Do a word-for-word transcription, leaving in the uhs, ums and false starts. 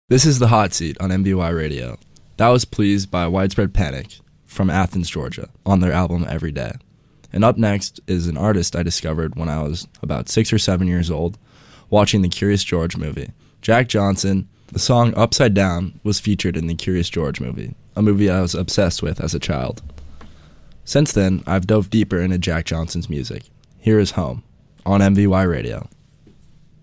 This is the Hot Seat on M B Y Radio. That was Pleased by Widespread Panic from Athens, Georgia, on their album Every Day. And up next is an artist I discovered when I was about six or seven years old, watching the Curious George movie. Jack Johnson. The song Upside Down was featured in the Curious George movie, a movie I was obsessed with as a child. Since then, I've dove deeper into Jack Johnson's music. Here is Home, on M V Y Radio.